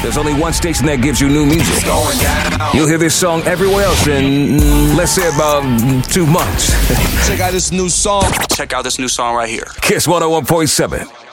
There's only one station that gives you new music. Going down. You'll hear this song everywhere else in, let's say, about 2 months. Check out this new song. Check out this new song right here. Kiss 101.7.